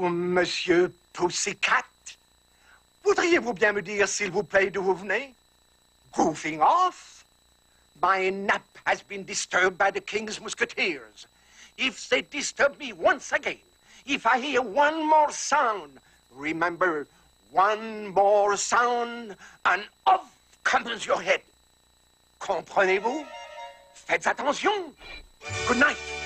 Monsieur Pussycat. Voudriez-vous bien me dire, s'il vous plaît, d'où vous venez? Goofing off? My nap has been disturbed by the King's Musketeers. If they disturb me once again, if I hear one more sound, remember, one more sound, and off comes your head. Comprenez-vous? Faites attention. Good night.